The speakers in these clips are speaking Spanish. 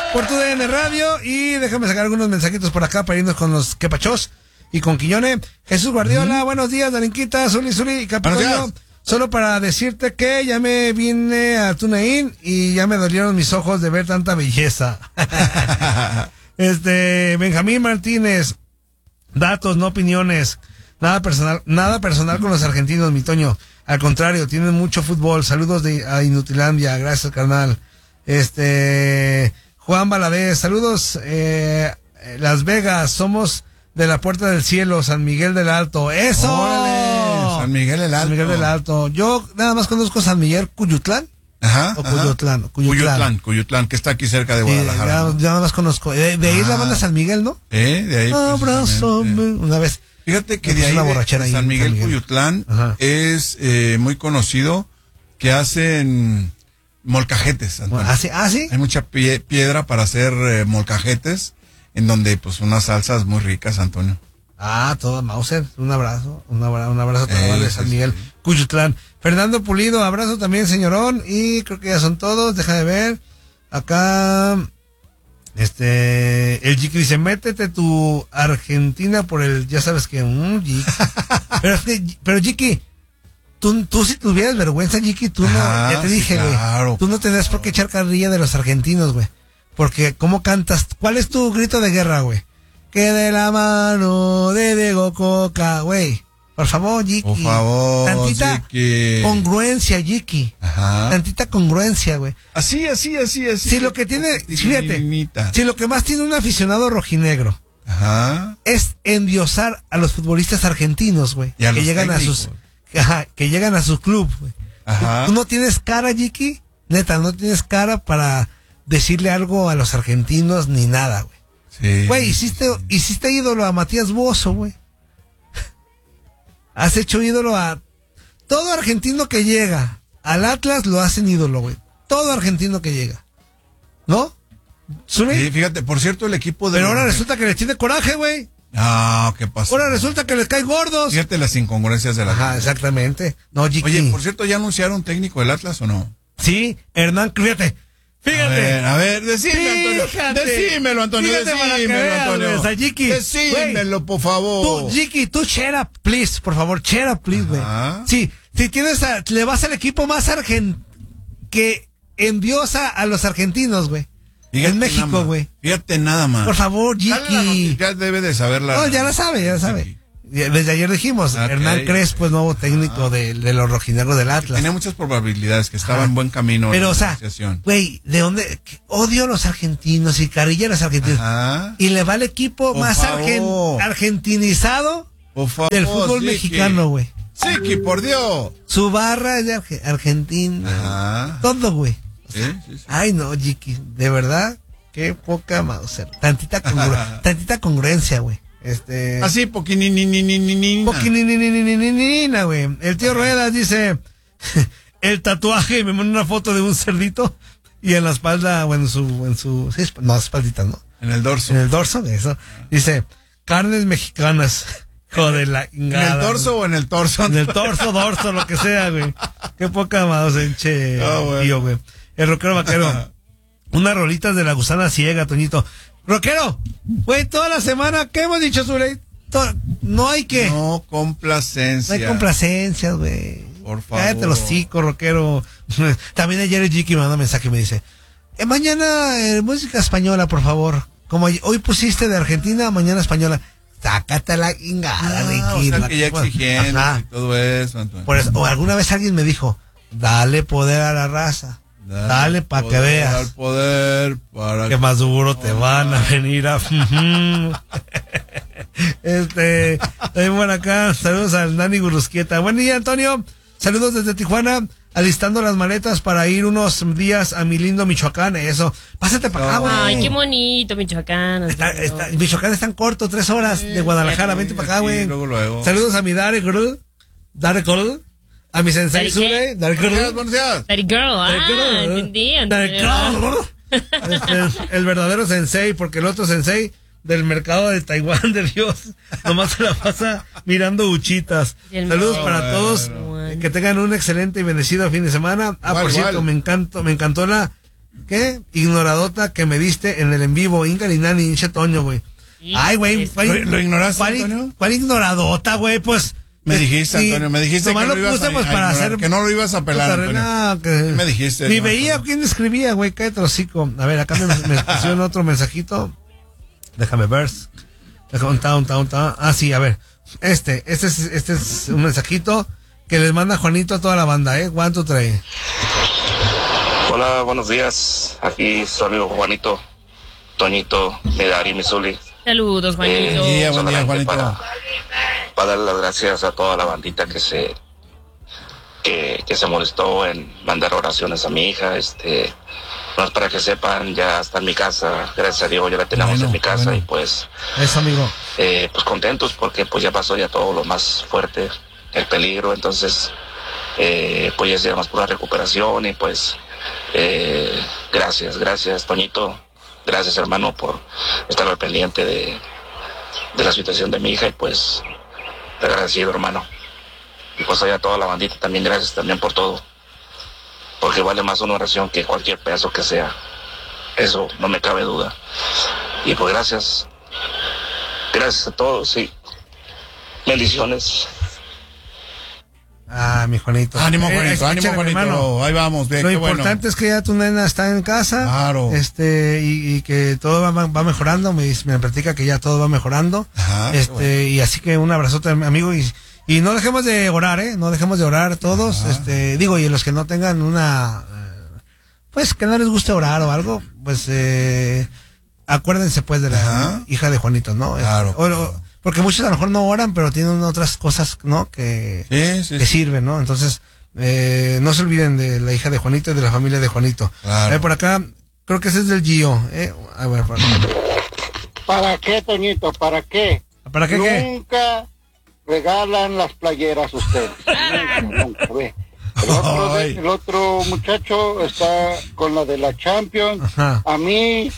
por tu DN Radio. Y déjame sacar algunos mensajitos por acá para irnos con los quepachos y con Quillone. Jesús Guardiola, buenos días, Darinquita, Zuli y Capricornio. Solo para decirte que ya me vine a TuneIn y ya me dolieron mis ojos de ver tanta belleza. Benjamín Martínez, datos, no opiniones. Nada personal con los argentinos, mi Toño. Al contrario, tienen mucho fútbol. Saludos a Inutilandia, gracias, carnal. Juan Valadez, saludos. Las Vegas, somos de la Puerta del Cielo, San Miguel del Alto. ¡Eso! ¡Órale! San Miguel del Alto. San Miguel del Alto. Yo nada más conozco San Miguel Cuyutlán. Ajá. O Cuyutlán. Cuyutlán, que está aquí cerca de Guadalajara. Ya nada más conozco. De ahí la banda San Miguel, ¿no? De ahí. Abrázame. Una vez. Fíjate que de ahí de San Miguel Cuyutlán es muy conocido que hacen molcajetes, Antonio. ¿Ah, sí? Hay mucha piedra para hacer molcajetes, en donde pues unas salsas muy ricas, Antonio. Todo Mauser, un abrazo a toda la banda de San Miguel Cuyutlán. Fernando Pulido, abrazo también, señorón, y creo que ya son todos, deja de ver, acá, el Jiki dice, métete tu Argentina por el, ya sabes que, Jiki. pero Jiki, tú si tuvieras vergüenza, Jiki, tú no, ya te dije, güey, claro, tú no tendrás por qué echar carrilla de los argentinos, güey, porque ¿cómo cantas? ¿Cuál es tu grito de guerra, güey? Que de la mano de Diego Coca, güey. Por favor, Jiki. Por favor, tantita Jiki. Congruencia, Jiki. Ajá. Tantita congruencia, güey. Así. Si lo que tiene, fíjate, si lo que más tiene un aficionado rojinegro es endiosar a los futbolistas argentinos, güey, que llegan técnicos que llegan a su club, güey. Tú no tienes cara, Jiki, neta, no tienes cara para decirle algo a los argentinos ni nada, güey. Sí. Güey, hiciste ídolo a Matías Bozo, güey. Has hecho ídolo a todo argentino que llega al Atlas, lo hacen ídolo, güey. Todo argentino que llega, ¿no? Sí, fíjate, por cierto, el equipo de... Pero ahora resulta que les tiene coraje, güey. No, ¿qué pasó? Ahora resulta que les caen gordos. Fíjate las incongruencias de la gente. Exactamente. No, Jiki. Oye, por cierto, ¿ya anunciaron técnico del Atlas o no? Sí, Hernán, fíjate. A ver, decímelo, Antonio. Decímelo, por favor. Tú, Jiki, tú share up, please, por favor, share up, please, güey. Sí, si le vas al equipo más que endiosa a los argentinos, güey. En México, güey. Fíjate nada más. Por favor, Jiki. Ya debe de saberla. No, ya la sabe. Sí. Desde ayer dijimos, Hernán Crespo es nuevo técnico de los rojinegros del Atlas. Tenía muchas probabilidades, que estaba en buen camino. Pero, o sea, güey, ¿de dónde? Odio a los argentinos y carilla a los argentinos. Y le va al equipo más argentinizado del fútbol mexicano, güey. Sí, por Dios. Su barra es de Argentina. Todo, güey. O sea, sí. Ay, no, Jiki, de verdad, qué poca Mauser. Tantita congruencia, güey. Así, poquininina, güey. El tío Ruedas dice, el tatuaje, me manda una foto de un cerdito y en la espalda, o en su, sí, no, espaldita, ¿no? En el dorso. En el dorso, eso. Dice, carnes mexicanas. Joder, ¿en el dorso o en el torso? En el dorso, lo que sea, güey. Qué poca más, tío, güey. El rockero vaquero. Unas rolitas de la gusana ciega, Toñito. Rockero, güey, toda la semana, ¿qué hemos dicho sobre? No hay que. No complacencia. No hay complacencias, güey. Por favor. Cállate los hocicos, rockero. También ayer el Jiki me manda un mensaje y me dice, mañana música española, por favor. Como hoy pusiste de Argentina, mañana española. Sácate la ingada, Ricky. O sea, que ya exigiendo y todo eso, Antonio. Por eso, o alguna vez alguien me dijo, dale poder a la raza. Dale para que veas. Al poder para que más duro te van a venir a... También por acá, saludos al Nani Gurusquieta. Buen día, Antonio. Saludos desde Tijuana, alistando las maletas para ir unos días a mi lindo Michoacán. Eso, pásate para acá, güey. Ay, qué bonito Michoacán. Michoacán es tan corto, 3 horas de Guadalajara. Vente para acá, güey. Luego. Saludos a mi Dare Girl. A mi sensei Sule, Dare Girl. Entendí. El verdadero sensei, porque el otro sensei del mercado de Taiwán de Dios nomás se la pasa mirando huchitas. Saludos para todos, que tengan un excelente y bendecido fin de semana. Por cierto, me encantó ¿qué? Ignoradota que me diste en el en vivo, Inga Linani, hinche Toño, güey. Ay, güey. ¿Lo ignoraste, Antonio? ¿Cuál ignoradota, güey? Pues... Me dijiste, Antonio, me dijiste que, que no lo ibas a pelar, Antonio. Me dijiste. Ni veía quién escribía, güey, cállate hocico. A ver, acá me pusieron otro mensajito. Déjame ver. Ah, sí, a ver. Este es un mensajito que les manda Juanito a toda la banda, ¿Cuánto trae? Hola, buenos días. Aquí su amigo Juanito, Toñito, de Dari Missouri. Saludos, Juanito. Buen día, Juanito. Para dar las gracias a toda la bandita que se molestó en mandar oraciones a mi hija. No, para que sepan, ya está en mi casa. Gracias a Dios, ya la tenemos en mi casa. Y pues... Eso, amigo. Pues contentos porque pues ya pasó ya todo lo más fuerte, el peligro. Entonces, pues ya sea más pura recuperación. Y pues, gracias, Toñito. Gracias, hermano, por estar al pendiente de la situación de mi hija. Y pues, agradecido, hermano. Y pues allá toda la bandita también, gracias también por todo. Porque vale más una oración que cualquier pedazo que sea. Eso no me cabe duda. Y pues gracias. Gracias a todos y bendiciones. Ah, mi Juanito. Ánimo, Juanito, hermano. Ahí vamos, bien. Lo importante es que ya tu nena está en casa. Claro. Y que todo va mejorando. Me platica que ya todo va mejorando. Ajá, y así que un abrazote, amigo, y no dejemos de orar, no dejemos de orar todos. Ajá. Y los que no tengan pues que no les guste orar o algo, pues acuérdense pues de la hija de Juanito, ¿no? Claro. Porque muchos a lo mejor no oran, pero tienen otras cosas, ¿no? Que sirven, ¿no? Entonces, no se olviden de la hija de Juanito y de la familia de Juanito. Claro. Por acá, creo que ese es del Gio, A ver, ¿Para qué, Toñito? ¿Para qué? ¿Para qué? Nunca regalan las playeras ustedes. Nunca. Ve. El otro muchacho está con la de la Champions. Ajá. A mí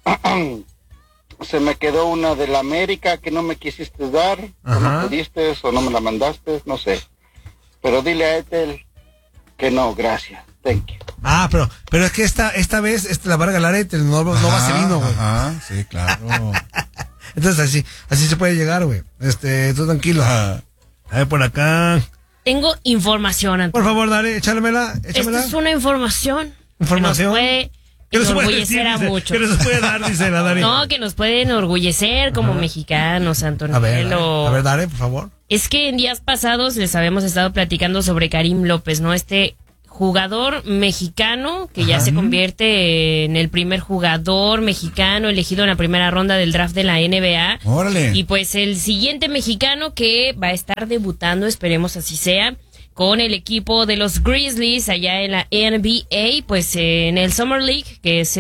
se me quedó una de la América que no me quisiste dar. O no pudiste o no me la mandaste, no sé. Pero dile a Ethel que no, gracias. Thank you. Ah, pero es que esta vez la va a regalar Ethel, no va a ser vino, güey. Ajá, sí, claro. Entonces así se puede llegar, güey. Tú tranquilo. A ver, por acá. Tengo información, Antonio. Por favor, dale, échamela. Esta es una información. ¿Información? Que nos puede enorgullecer a muchos. Que nos puede dar, dice la Dari. No, que nos puede enorgullecer como mexicanos, Antonio. A ver, dale, por favor. Es que en días pasados les habíamos estado platicando sobre Karim López, ¿no? Este jugador mexicano que ya se convierte en el primer jugador mexicano elegido en la primera ronda del draft de la NBA. ¡Órale! Y pues el siguiente mexicano que va a estar debutando, esperemos así sea, con el equipo de los Grizzlies allá en la NBA, pues en el Summer League, que es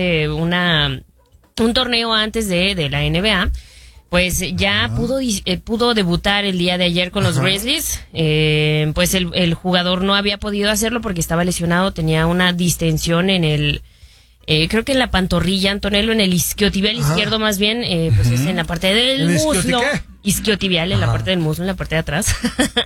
un torneo antes de la NBA. Pues ya pudo debutar el día de ayer con los Grizzlies. Pues el jugador no había podido hacerlo porque estaba lesionado, tenía una distensión en creo que en la pantorrilla, Antonello, en el isquiotibial izquierdo más bien, pues es en la parte del muslo. Isquiotibial, en la parte del muslo, en la parte de atrás.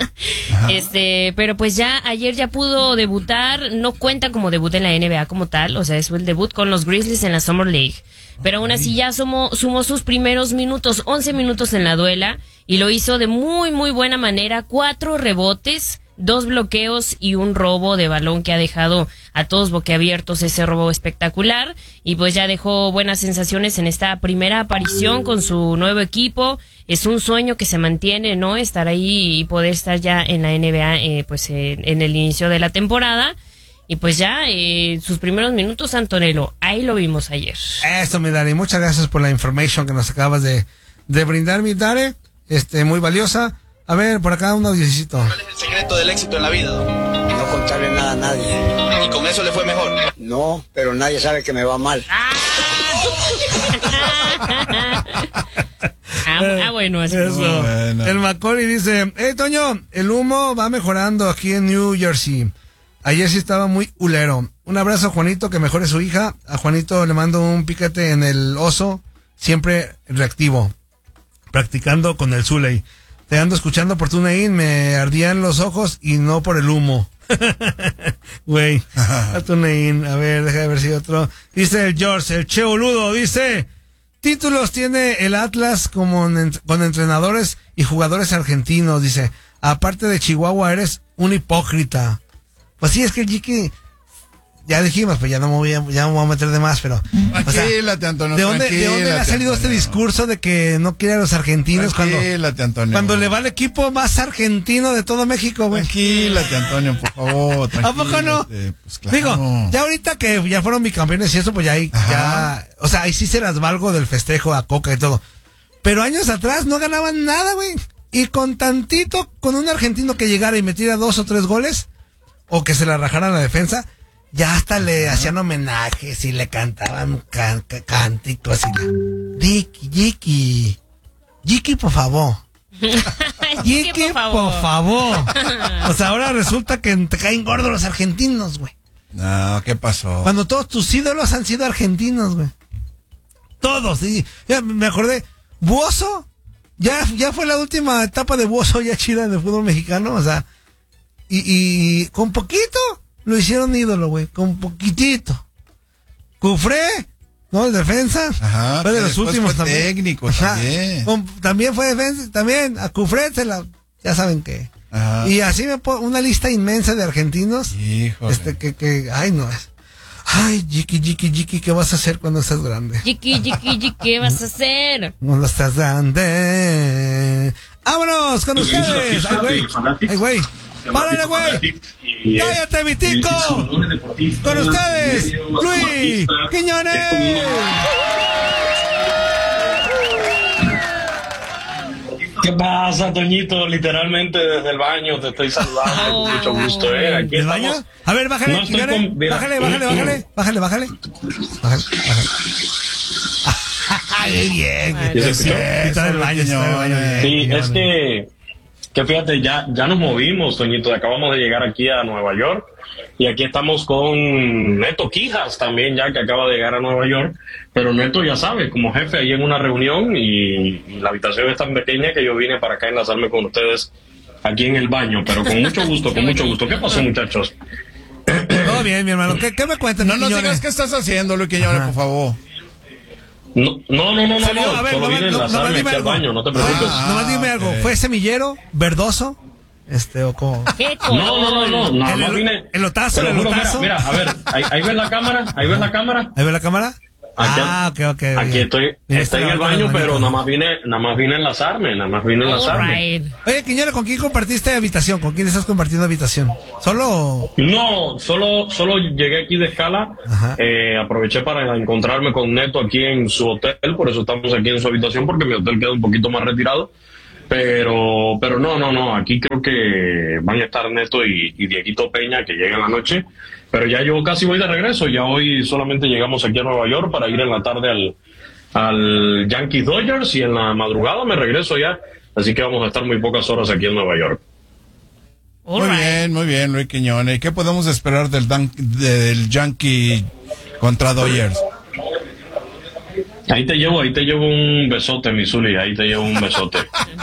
Pero pues ya ayer ya pudo debutar, no cuenta como debut en la NBA como tal, o sea, es el debut con los Grizzlies en la Summer League. Pero aún así ya sumó sus primeros minutos, 11 minutos en la duela, y lo hizo de muy, muy buena manera, 4 rebotes, 2 bloqueos y un robo de balón que ha dejado a todos boquiabiertos, ese robo espectacular, y pues ya dejó buenas sensaciones en esta primera aparición con su nuevo equipo. Es un sueño que se mantiene, ¿no? Estar ahí y poder estar ya en la NBA, pues en el inicio de la temporada. Y pues ya, sus primeros minutos, Antonello, ahí lo vimos ayer. Eso, mi Dari, muchas gracias por la información que nos acabas de brindar, mi Dari, muy valiosa. A ver, por acá un audiocito. ¿Cuál es el secreto del éxito en la vida, don? No contarle nada a nadie. ¿Y con eso le fue mejor? No, pero nadie sabe que me va mal. Bueno, así eso. Bueno. El Macaulay dice, Toño, el humo va mejorando aquí en New Jersey. Ayer sí estaba muy hulero. Un abrazo a Juanito, que mejore su hija. A Juanito le mando un piquete en el oso, siempre reactivo, practicando con el Zuley. Te ando escuchando por TuneIn, me ardían los ojos y no por el humo. Güey, a ver, deja de ver si otro. Dice el George, el Che Boludo, dice, títulos tiene el Atlas con entrenadores y jugadores argentinos, dice, aparte de Chihuahua eres un hipócrita. Pues sí, es que el Jiki, ya dijimos, pues ya no me voy a meter de más, pero... Tranquilate, Antonio. ¿De dónde le ha salido este discurso de que no quiere a los argentinos cuando le va el equipo más argentino de todo México, güey? Tranquilate, Antonio, por favor. ¿A poco no? Pues claro. Digo, ya ahorita que ya fueron bicampeones y eso, pues o sea, ahí sí se las valgo del festejo a Coca y todo. Pero años atrás no ganaban nada, güey. Y con un argentino que llegara y metiera 2 o 3 goles, o que se la rajara la defensa, ya hasta le hacían homenajes y le cantaban cánticos y Jiki, por favor. Jiki, por favor. O sea, ahora resulta que te caen gordos los argentinos, güey. No, ¿qué pasó? Cuando todos tus ídolos han sido argentinos, güey. Todos, sí. Ya me acordé. Buoso, ya fue la última etapa de Buoso ya chida de fútbol mexicano, o sea, y con poquito lo hicieron ídolo, güey, con poquitito. Cufré, ¿no? El defensa. Ajá, fue de los últimos fue también. Técnico también. También fue defensa, también. A Cufré ya saben qué. Ajá. Y así una lista inmensa de argentinos. Híjole. Ay, no es. Ay, Jiki, ¿qué vas a hacer cuando estás grande? Jiki, ¿qué vas a hacer? Cuando estás grande. ¡Vámonos con ustedes! ¡Ay, güey! ¡Párale, güey! ¡Cállate, Vitico! Con ustedes, Luis Quiñones. ¿Qué pasa, Toñito? Literalmente desde el baño te estoy saludando con mucho gusto, Aquí ¿El baño? A ver, bájale, bájale. Ay, bien. Está el baño. Sí, es que fíjate, ya nos movimos, Toñito. Acabamos de llegar aquí a Nueva York. Y aquí estamos con Neto Quijas también, ya que acaba de llegar a Nueva York. Pero Neto, ya sabe, como jefe ahí en una reunión y la habitación es tan pequeña que yo vine para acá a enlazarme con ustedes aquí en el baño. Pero con mucho gusto, con mucho gusto. ¿Qué pasó, muchachos? Todo bien, mi hermano. ¿Qué me cuentas? No nos digas qué estás haciendo, Luis Quiñones, por favor. No. Solo vine a enlazarme aquí al baño, no te preocupes. Nomás dime algo. ¿Fue semillero, verdoso? ¿O cómo? No. Nada más vine. ¿El otazo? Mira, a ver, ahí ves la cámara. ¿Ahí ves la cámara? Aquí, ok. Aquí estoy en el baño, pero nada más vine a enlazarme. Right. Oye, Quiñones, ¿con quién compartiste habitación? ¿Con quién estás compartiendo habitación? ¿Solo? No, solo llegué aquí de escala. Aproveché para encontrarme con Neto aquí en su hotel, por eso estamos aquí en su habitación, porque mi hotel queda un poquito más retirado. Pero no, aquí creo que van a estar Neto y Dieguito Peña, que llegan la noche. Pero ya yo casi voy de regreso. Ya hoy solamente llegamos aquí a Nueva York para ir en la tarde al Yankees Dodgers y en la madrugada me regreso ya. Así que vamos a estar muy pocas horas aquí en Nueva York. Muy bien, Luis Quiñones. ¿Qué podemos esperar del Yankee contra Dodgers? Ahí te llevo un besote, mi Zuli. Ahí te llevo un besote.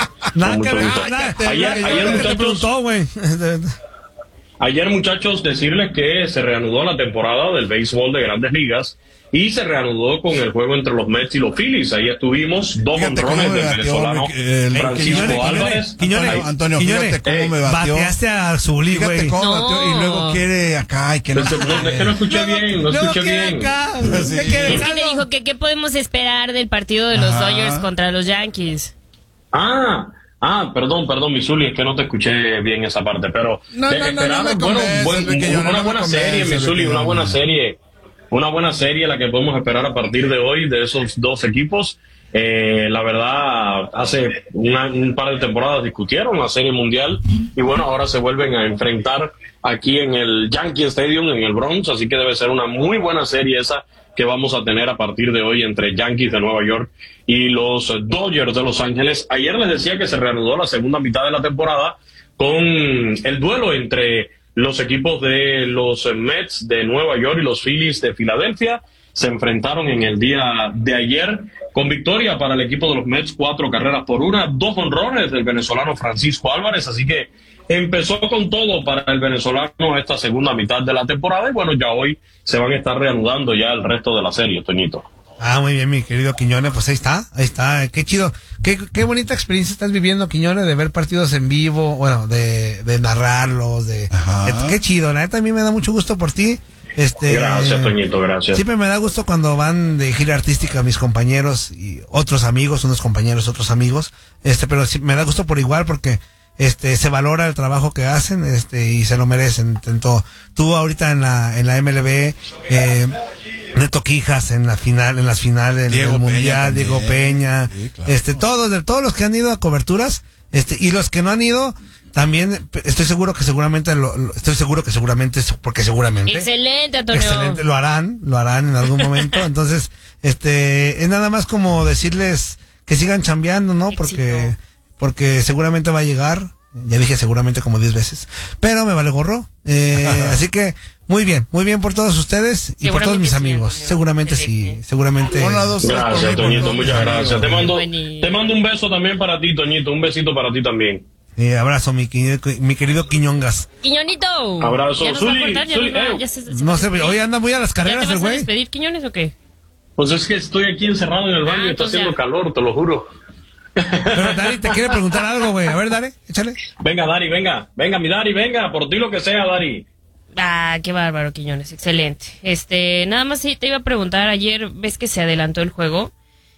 Ayer, muchachos, decirles que se reanudó la temporada del béisbol de Grandes Ligas y se reanudó con el juego entre los Mets y los Phillies. Ahí estuvimos, 2 honrones del venezolano Francisco Álvarez. Antonio, fíjate cómo me batió. Bateaste a Zuli, güey. Y luego quiere acá y que no. Es que no escuché bien, ¿Qué le dijo? ¿Qué podemos esperar del partido de los Dodgers contra los Yankees? Perdón, mi Zuli, es que no te escuché bien esa parte, pero una buena serie, mi Zuli, una buena serie la que podemos esperar a partir de hoy de esos dos equipos. La verdad, hace un par de temporadas discutieron la Serie Mundial y bueno, ahora se vuelven a enfrentar aquí en el Yankee Stadium, en el Bronx, así que debe ser una muy buena serie esa que vamos a tener a partir de hoy entre Yankees de Nueva York y los Dodgers de Los Ángeles. Ayer les decía que se reanudó la segunda mitad de la temporada con el duelo entre los equipos de los Mets de Nueva York y los Phillies de Filadelfia. Se enfrentaron en el día de ayer con victoria para el equipo de los Mets, 4 carreras por 1, 2 honrones del venezolano Francisco Álvarez, así que empezó con todo para el venezolano esta segunda mitad de la temporada y bueno, ya hoy se van a estar reanudando ya el resto de la serie, Toñito. Muy bien, mi querido Quiñones, pues ahí está, qué chido, qué bonita experiencia estás viviendo, Quiñones, de ver partidos en vivo, bueno, de narrarlos, qué chido, la neta a mí me da mucho gusto por ti. Gracias, Toñito, gracias. Siempre me da gusto cuando van de gira artística mis compañeros y otros amigos, unos compañeros, otros amigos, pero sí, me da gusto por igual porque se valora el trabajo que hacen, y se lo merecen. Tanto tú ahorita en la MLB, Neto Quijas en las finales del Mundial, Diego Peña, sí, claro. Todos los que han ido a coberturas, y los que no han ido, también estoy seguro que seguramente, porque seguramente. Excelente, Antonio. Excelente, lo harán en algún momento. Entonces, es nada más como decirles que sigan chambeando, ¿no? Porque seguramente va a llegar. Ya dije seguramente como 10 veces, pero me vale gorro. Así que muy bien por todos ustedes y por todos mis amigos. Seguramente sí, seguramente. Gracias, Toñito, muchas gracias. Te mando un beso también para ti, Toñito, un besito para ti también. Abrazo, mi querido Quiñongas. Quiñonito. Abrazo. No sé, hoy anda muy a las carreras el güey. ¿Te vas a despedir, Quiñones, o qué? Pues es que estoy aquí encerrado en el baño y está haciendo calor, te lo juro. Pero Dari te quiere preguntar algo, güey. A ver, Dari, échale. Venga, Dari, venga, mi Dari, venga, por ti lo que sea, Dari. Qué bárbaro, Quiñones, excelente. Nada más sí te iba a preguntar, ayer ves que se adelantó el juego.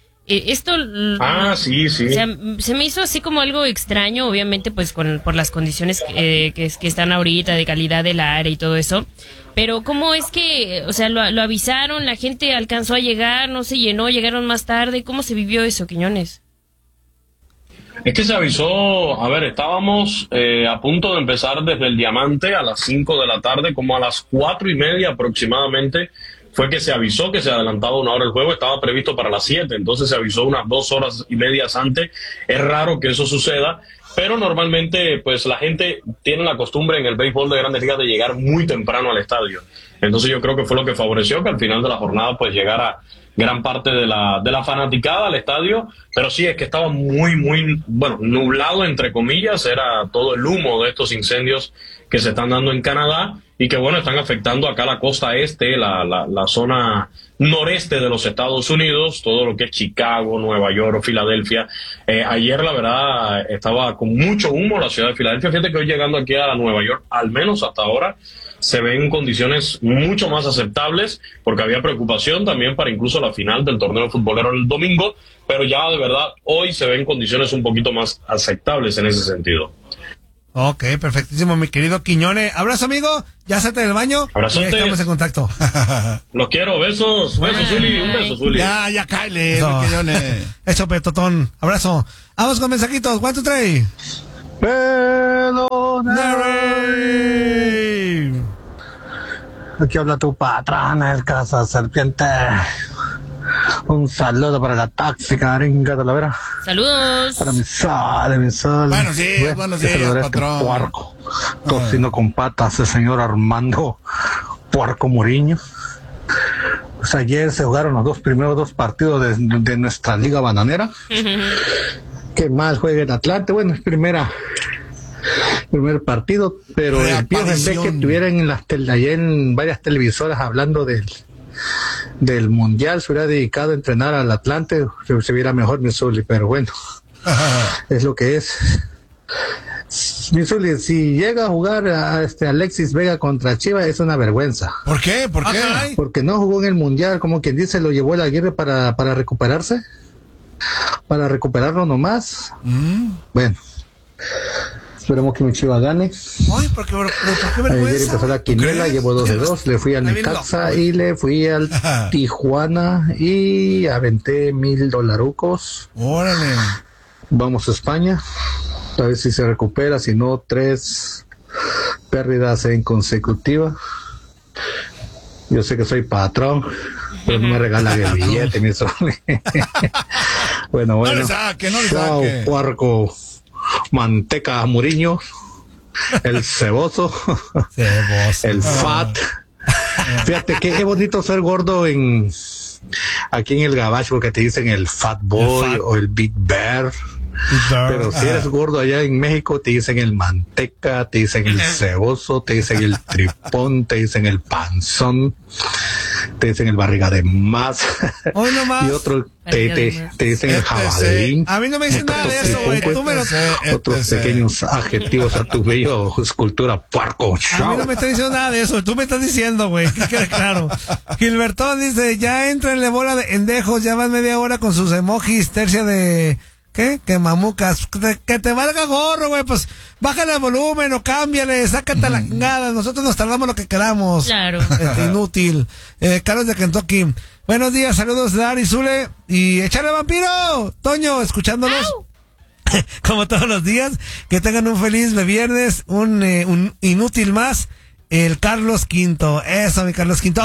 Sí. O sea, se me hizo así como algo extraño, obviamente, pues por las condiciones que están ahorita, de calidad del aire y todo eso. Pero ¿cómo es que, o sea, lo avisaron, la gente alcanzó a llegar, no se llenó, llegaron más tarde? ¿Cómo se vivió eso, Quiñones? Es que se avisó, estábamos a punto de empezar desde el Diamante a las 5 de la tarde, como a las 4:30 aproximadamente, fue que se avisó que se adelantaba 1 hora el juego, estaba previsto para las 7, entonces se avisó unas 2 horas y media antes. Es raro que eso suceda, pero normalmente pues la gente tiene la costumbre en el béisbol de Grandes Ligas de llegar muy temprano al estadio. Entonces yo creo que fue lo que favoreció que al final de la jornada pues llegara gran parte de la fanaticada al estadio, pero sí es que estaba muy nublado, entre comillas, era todo el humo de estos incendios que se están dando en Canadá y que están afectando acá la costa este, la zona noreste de los Estados Unidos, todo lo que es Chicago, Nueva York, Filadelfia. Ayer la verdad estaba con mucho humo la ciudad de Filadelfia. Fíjate que hoy llegando aquí a Nueva York, al menos hasta ahora, se ven condiciones mucho más aceptables, porque había preocupación también para incluso la final del torneo futbolero el domingo, pero ya de verdad hoy se ven condiciones un poquito más aceptables en ese sentido. Ok, perfectísimo, mi querido Quiñones. Abrazo, amigo, ya salte del baño. Abrazo. Estamos en contacto. Los quiero, besos, Zuli, un beso, Zuli. Ya, cáele, Quiñones. Eso, petotón, abrazo. Vamos con mensajitos, 1, 2, 3. Aquí habla tu patrona, el Casa Serpiente. Un saludo para la tóxica arenga de la vera. Saludos. Para mi sol. Buenos días, patrón. Puerco. Tocino con patas, el señor Armando Puerco Muriño. Pues ayer se jugaron los primeros dos partidos de nuestra liga bananera. Qué mal juega el Atlante. Bueno, es primer partido, pero el vez que estuvieran allá en varias televisoras hablando del mundial, se hubiera dedicado a entrenar al Atlante, se viera mejor Missouri, pero bueno, es lo que es. Missouri, si llega a jugar a Alexis Vega contra Chivas, es una vergüenza. ¿Por qué? Porque no jugó en el mundial, como quien dice, lo llevó el Aguirre para recuperarse, para recuperarlo nomás. Bueno, esperemos que mi Chiva gane. Ay, ¿por qué vergüenza? Ayer empezó la quinela, llevo 2-2, le fui al Necaxa y le fui al Tijuana y aventé $1,000. Órale. Vamos a España, a ver si se recupera, si no, 3 pérdidas en consecutiva. Yo sé que soy patrón, pero no me regalan el billete, mi sol. Bueno. No le saque. Chao, Puerco Manteca Muriño, el ceboso, el fat. Fíjate qué bonito ser gordo aquí en el gabacho, porque te dicen el fat boy o el big bear. Pero si eres gordo allá en México, te dicen el manteca, te dicen el ceboso, te dicen el tripón, te dicen el panzón, te dicen el barriga de más. Hoy nomás. Y otro te dicen el jabalín. A mí no me dicen nada de eso, güey. Tú me lo... Otros pequeños adjetivos a tu bello escultura puerco. A mí no me estás diciendo nada de eso. Tú me estás diciendo, güey. Que quede claro. Gilbertón dice, ya entrenle bola de endejos, ya van media hora con sus emojis, tercia de... ¿Qué? Que mamucas. Que te valga gorro, güey. Pues bájale el volumen o cámbiale, sácate la chingada. Nosotros nos tardamos lo que queramos. Claro. Inútil. Carlos de Kentucky. Buenos días, saludos de Dari Zule. Y échale vampiro. Toño, escuchándonos. Como todos los días. Que tengan un feliz viernes. Un inútil más. El Carlos Quinto. Eso, mi Carlos Quinto.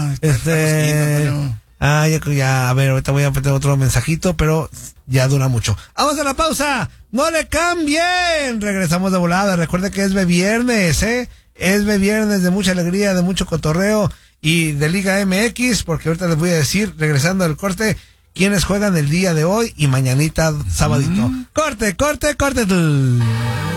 Ya, a ver, ahorita voy a meter otro mensajito, pero ya dura mucho. Vamos a la pausa, no le cambien, regresamos de volada. Recuerden que es viernes, es viernes de mucha alegría, de mucho cotorreo y de Liga MX, porque ahorita les voy a decir, regresando al corte, quiénes juegan el día de hoy y mañanita, sabadito. Corte.